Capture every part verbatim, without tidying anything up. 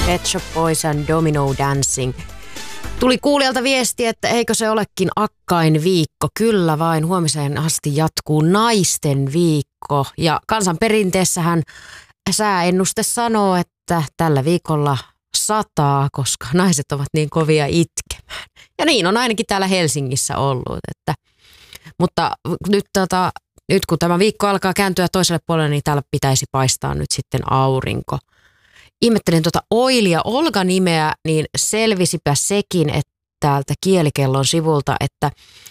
Pet Shop Boys and Domino Dancing. Tuli kuulijalta viesti, että eikö se olekin akkain viikko. Kyllä vain, huomiseen asti jatkuu naisten viikko. Ja kansanperinteessähän sääennuste sanoo, että tällä viikolla sataa, koska naiset ovat niin kovia itkemään. Ja niin on ainakin täällä Helsingissä ollut. Että, mutta nyt, tota, nyt kun tämä viikko alkaa kääntyä toiselle puolelle, niin täällä pitäisi paistaa nyt sitten aurinko. Ihmettelin tuota Oili ja Olga-nimeä, niin selvisipä sekin, että täältä kielikellon sivulta, että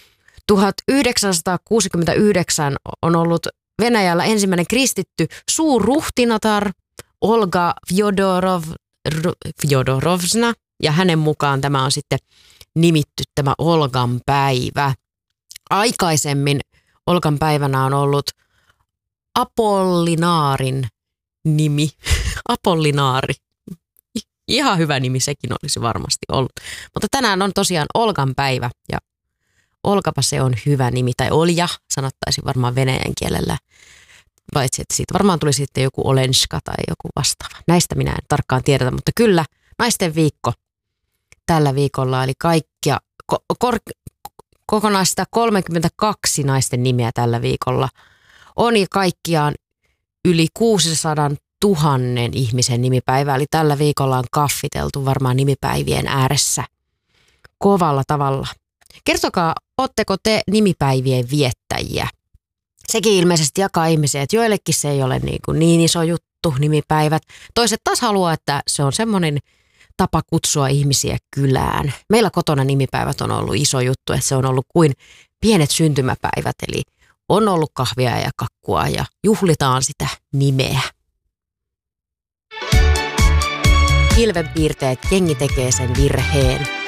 tuhatyhdeksänsataakuusikymmentäyhdeksän on ollut Venäjällä ensimmäinen kristitty suurruhtinatar Olga Fjodorov, Fjodorovsna, ja hänen mukaan tämä on sitten nimitty tämä Olgan päivä. Aikaisemmin Olgan päivänä on ollut Apollinaarin nimi. Apollinaari. Ihan hyvä nimi sekin olisi varmasti ollut. Mutta tänään on tosiaan Olgan päivä ja Olkapa se on hyvä nimi. Tai Olja sanottaisiin varmaan venäjän kielellä. Paitsi että siitä varmaan tuli sitten joku Olenska tai joku vastaava. Näistä minä en tarkkaan tiedetä, mutta kyllä naisten viikko tällä viikolla. Eli kaikkia, ko, kor, kokonaista kolmekymmentäkaksi naisten nimeä tällä viikolla on ja kaikkiaan yli kuusisataa tuhannen ihmisen nimipäivä, eli tällä viikolla on kaffiteltu varmaan nimipäivien ääressä kovalla tavalla. Kertokaa, ootteko te nimipäivien viettäjiä? Sekin ilmeisesti jakaa ihmisiä, että joillekin se ei ole niin, kuin niin iso juttu nimipäivät. Toiset taas haluaa, että se on semmoinen tapa kutsua ihmisiä kylään. Meillä kotona nimipäivät on ollut iso juttu, että se on ollut kuin pienet syntymäpäivät, eli on ollut kahvia ja kakkua ja juhlitaan sitä nimeä. Hilvenpiirteet, jengi tekee sen virheen.